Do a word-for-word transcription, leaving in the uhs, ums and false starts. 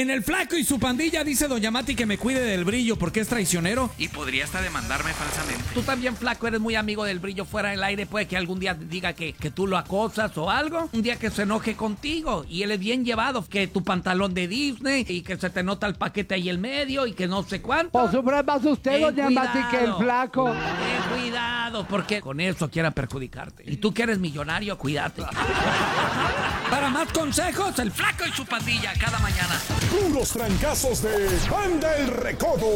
En el Flaco y su pandilla dice doña Mati que me cuide del brillo porque es traicionero y podría hasta demandarme falsamente. Tú también, Flaco, eres muy amigo del brillo fuera del aire. Puede que algún día diga que, que tú lo acosas o algo. Un día que se enoje contigo y él es bien llevado. Que tu pantalón de Disney y que se te nota el paquete ahí en medio y que no sé cuánto. Por sufrir más usted, Ten doña Mati, que el cuidado. Flaco. Ten cuidado, porque con eso quiera perjudicarte. Y tú que eres millonario, cuídate. Para más consejos, el Flaco y su pandilla cada mañana. Puros trancazos de Banda El Recodo.